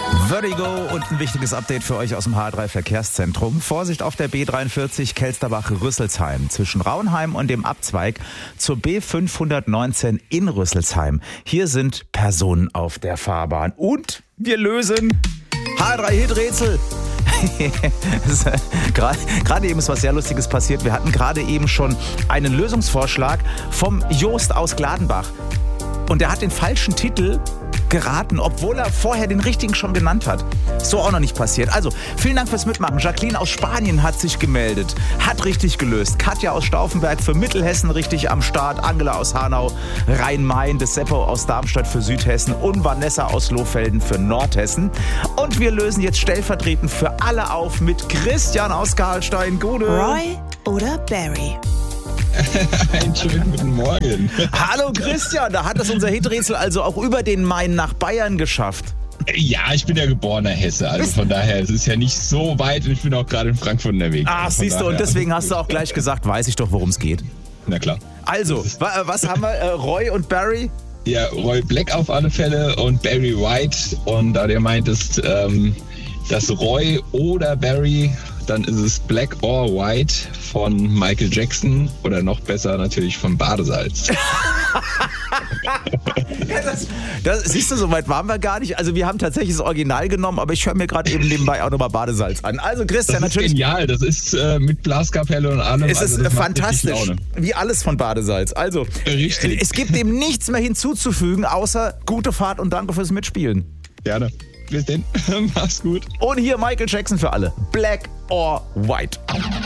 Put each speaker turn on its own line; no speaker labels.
Vertigo und ein wichtiges Update für euch aus dem H3 Verkehrszentrum. Vorsicht auf der B43 Kelsterbach-Rüsselsheim zwischen Raunheim und dem Abzweig zur B519 in Rüsselsheim. Hier sind Personen auf der Fahrbahn und wir lösen H3-Hit-Rätsel. Gerade eben ist was sehr Lustiges passiert. Wir hatten gerade eben schon einen Lösungsvorschlag vom Jost aus Gladenbach. Und er hat den falschen Titel geraten, obwohl er vorher den richtigen schon genannt hat. So auch noch nicht passiert. Also, vielen Dank fürs Mitmachen. Jacqueline aus Spanien hat sich gemeldet, hat richtig gelöst. Katja aus Stauffenberg für Mittelhessen richtig am Start. Angela aus Hanau, Rhein-Main, des Seppo aus Darmstadt für Südhessen und Vanessa aus Lohfelden für Nordhessen. Und wir lösen jetzt stellvertretend für alle auf mit Christian aus Karlstein. Gute.
Roy oder Barry?
Einen schönen guten Morgen.
Hallo Christian, da hat es unser Hiträtsel also auch über den Main nach Bayern geschafft.
Ja, ich bin ja geborener Hesse, also von daher, es ist ja nicht so weit und ich bin auch gerade in Frankfurt unterwegs.
Ach, siehst du, und deswegen hast du auch gleich gesagt, weiß ich doch, worum es geht.
Na klar.
Also, was haben wir, Roy und Barry?
Ja, Roy Black auf alle Fälle und Barry White. Und da du meintest, dass Roy oder Barry, dann ist es Black or White von Michael Jackson oder noch besser natürlich von Badesalz.
Ja, das siehst du, so weit waren wir gar nicht. Also wir haben tatsächlich das Original genommen, aber ich höre mir gerade eben nebenbei auch nochmal Badesalz an. Also Christian,
das ist
natürlich
genial, das ist mit Blaskapelle und allem.
Es ist
also
fantastisch, wie alles von Badesalz. Also
richtig.
Es gibt dem nichts mehr hinzuzufügen, außer gute Fahrt und danke fürs Mitspielen.
Gerne. Bis denn. Mach's gut.
Und hier Michael Jackson für alle. Black or White.